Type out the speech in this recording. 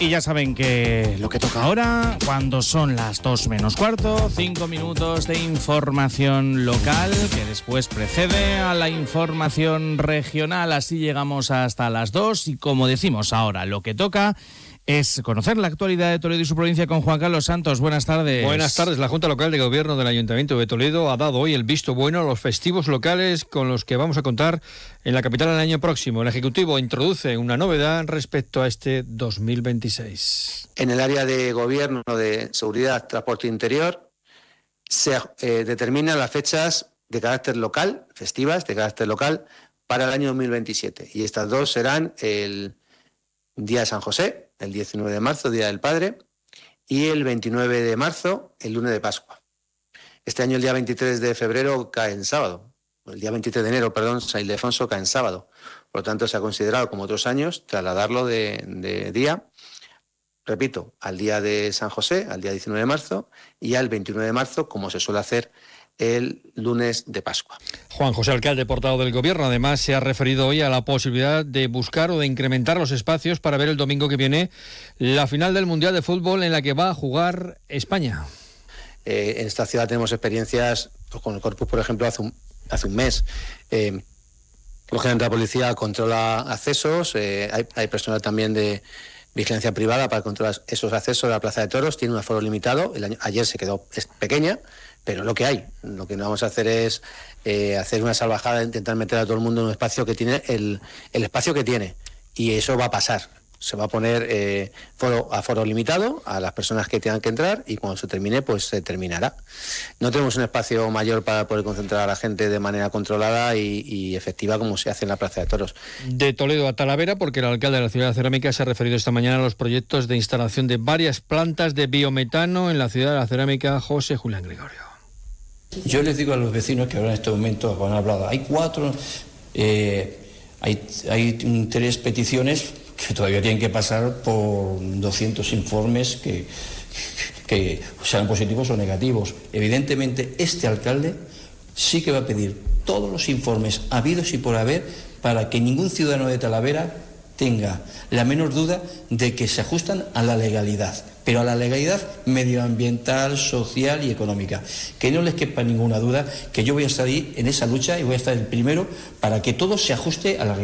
Y ya saben que lo que toca ahora, cuando son las 2 menos cuarto, 5 minutos de información local, que después precede a la información regional. Así llegamos hasta las 2 y, como decimos ahora, lo que toca es conocer la actualidad de Toledo y su provincia con Juan Carlos Santos. Buenas tardes. Buenas tardes. La Junta Local de Gobierno del Ayuntamiento de Toledo ha dado hoy el visto bueno a los festivos locales con los que vamos a contar en la capital el año próximo. El Ejecutivo introduce una novedad respecto a este 2026. En el área de Gobierno de Seguridad, Transporte Interior, se determinan las fechas de carácter local, festivas de carácter local, para el año 2027. Y estas dos serán el Día de San José, el 19 de marzo, Día del Padre, y el 29 de marzo, el lunes de Pascua. Este año el día 23 de febrero cae en sábado. El día 23 de enero, perdón, San Ildefonso cae en sábado. Por lo tanto, se ha considerado, como otros años, trasladarlo de día, repito, al día de San José, al día 19 de marzo, y al 29 de marzo, como se suele hacer el lunes de Pascua. Juan José Alcalde, portavoz del Gobierno, además se ha referido hoy a la posibilidad de buscar o de incrementar los espacios para ver el domingo que viene la final del Mundial de Fútbol en la que va a jugar España. En esta ciudad tenemos experiencias, pues con el Corpus, por ejemplo, hace un mes. Lógicamente la policía controla accesos, hay personal también de vigilancia privada para controlar esos accesos a la Plaza de Toros, tiene un aforo limitado, ayer se quedó pequeña, pero lo que hay. Lo que no vamos a hacer es hacer una salvajada, intentar meter a todo el mundo en un espacio que tiene el espacio que tiene, y eso va a pasar. Se va a poner aforo limitado a las personas que tengan que entrar, y cuando se termine, pues se terminará. No tenemos un espacio mayor para poder concentrar a la gente de manera controlada y efectiva como se hace en la Plaza de Toros. De Toledo a Talavera, porque el alcalde de la ciudad de la Cerámica se ha referido esta mañana a los proyectos de instalación de varias plantas de biometano en la ciudad de la Cerámica. José Julián Gregorio. Yo les digo a los vecinos que ahora en este momento han hablado, hay 4, hay 3 peticiones que todavía tienen que pasar por 200 informes que sean positivos o negativos. Evidentemente, este alcalde sí que va a pedir todos los informes habidos y por haber para que ningún ciudadano de Talavera tenga la menor duda de que se ajustan a la legalidad, pero a la legalidad medioambiental, social y económica. Que no les quepa ninguna duda que yo voy a estar ahí en esa lucha y voy a estar el primero para que todo se ajuste a la legalidad.